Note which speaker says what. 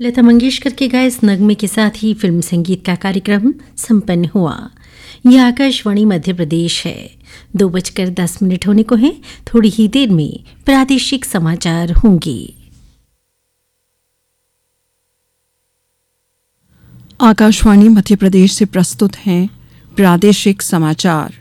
Speaker 1: लता मंगेशकर के गाए इस नगमे के साथ ही फिल्म संगीत का कार्यक्रम संपन्न हुआ। यह आकाशवाणी मध्य प्रदेश है। 2:10 होने को है। थोड़ी ही देर में प्रादेशिक समाचार होंगे।
Speaker 2: आकाशवाणी मध्य प्रदेश से प्रस्तुत हैं प्रादेशिक समाचार।